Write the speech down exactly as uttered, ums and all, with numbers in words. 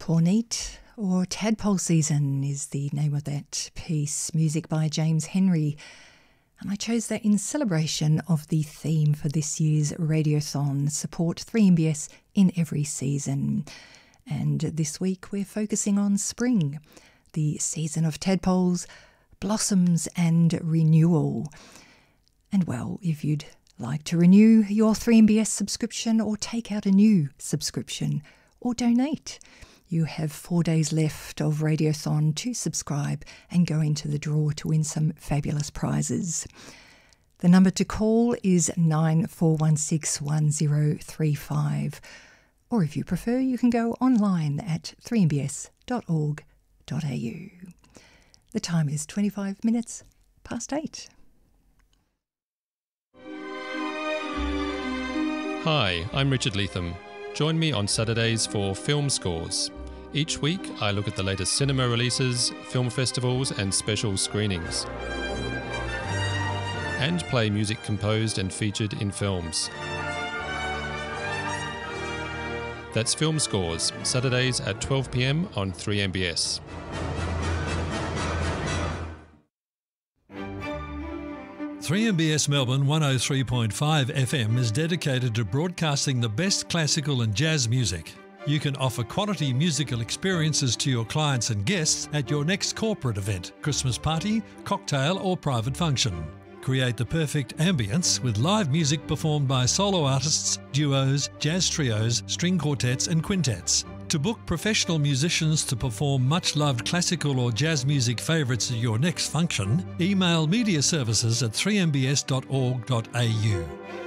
Porneet, or Tadpole Season is the name of that piece, music by James Henry. And I chose that in celebration of the theme for this year's Radiothon, Support three M B S in Every Season. And this week we're focusing on spring, the season of tadpoles, blossoms and renewal. And well, if you'd like to renew your three M B S subscription or take out a new subscription or donate, you have four days left of Radiothon to subscribe and go into the draw to win some fabulous prizes. The number to call is nine four one six one zero three five, or if you prefer, you can go online at three m b s dot org dot a u. The time is twenty-five minutes past eight. Hi, I'm Richard Leatham. Join me on Saturdays for Film Scores. Each week I look at the latest cinema releases, film festivals and special screenings, and play music composed and featured in films. That's Film Scores, Saturdays at twelve p m on three M B S. three M B S Melbourne one oh three point five F M is dedicated to broadcasting the best classical and jazz music. You can offer quality musical experiences to your clients and guests at your next corporate event, Christmas party, cocktail or private function. Create the perfect ambience with live music performed by solo artists, duos, jazz trios, string quartets and quintets. To book professional musicians to perform much-loved classical or jazz music favourites at your next function, email media services at three m b s dot org dot a u.